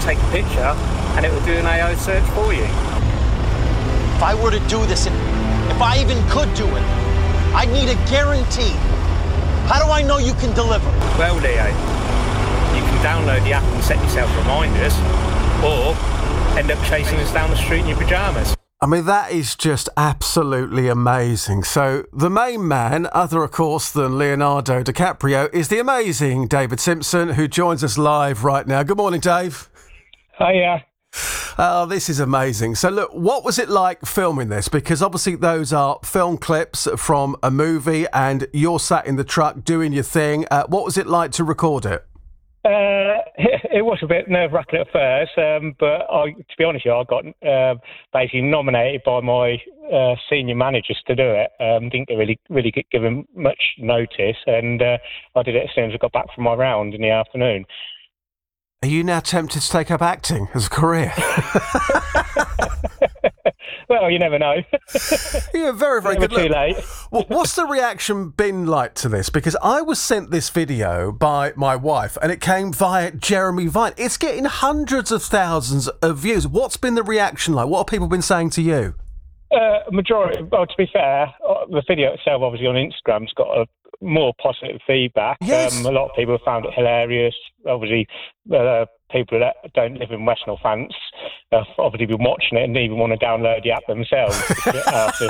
take a picture and it will do an AO search for you. If I were to do this, if I even could do it, I'd need a guarantee. How do I know you can deliver? Well, Leo, you can download the app and set yourself reminders, or end up chasing us down the street in your pyjamas. I mean, that is just absolutely amazing. So the main man, other of course than Leonardo DiCaprio, is the amazing David Simpson, who joins us live right now. Good morning, Dave. Hiya. Oh, this is amazing. So look, what was it like filming this? Because obviously those are film clips from a movie and you're sat in the truck doing your thing. What was it like to record it? It was a bit nerve-wracking at first, but to be honest with you, I got basically nominated by my senior managers to do it. Didn't really get given much notice, and I did it as soon as I got back from my round in the afternoon. Are you now tempted to take up acting as a career? Well, you never know. Yeah, very, very good. Too late. What's the reaction been like to this? Because I was sent this video by my wife and it came via Jeremy Vine. It's getting hundreds of thousands of views. What's been the reaction like? What have people been saying to you? Majority, well, to be fair, the video itself, obviously on Instagram's got a more positive feedback. Yes. A lot of people have found it hilarious. Obviously, people that don't live in West Northants have obviously been watching it and even want to download the app themselves after